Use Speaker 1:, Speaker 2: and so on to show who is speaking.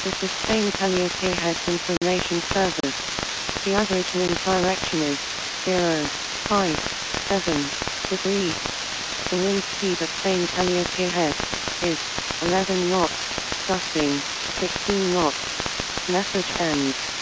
Speaker 1: This is Spain Calliope Heads Information Service. The average wind direction is 0.57 degrees. The wind speed at Spain Calliope Head is 11 knots, gusting 16 knots. Message ends.